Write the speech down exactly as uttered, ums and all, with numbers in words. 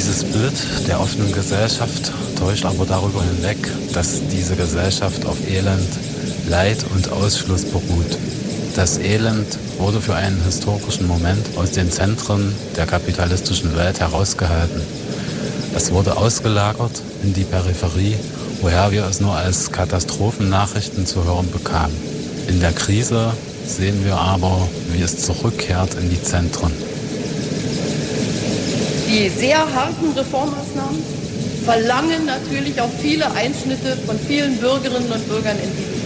Dieses Bild der offenen Gesellschaft täuscht aber darüber hinweg, dass diese Gesellschaft auf Elend, Leid und Ausschluss beruht. Das Elend wurde für einen historischen Moment aus den Zentren der kapitalistischen Welt herausgehalten. Es wurde ausgelagert in die Peripherie, woher wir es nur als Katastrophennachrichten zu hören bekamen. In der Krise sehen wir aber, wie es zurückkehrt in die Zentren. Die sehr harten Reformmaßnahmen verlangen natürlich auch viele Einschnitte von vielen Bürgerinnen und Bürgern in die